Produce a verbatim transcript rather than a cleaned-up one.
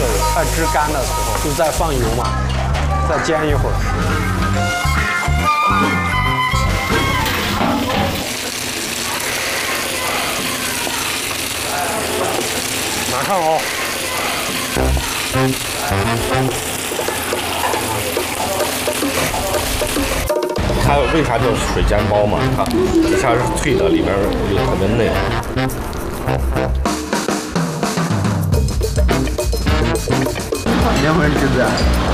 色的，快汁干的时候，就再放油嘛，再煎一会儿。马上哦。 它为啥叫水煎包嘛？它底下是脆的，里边又特别嫩。 两会儿橘子。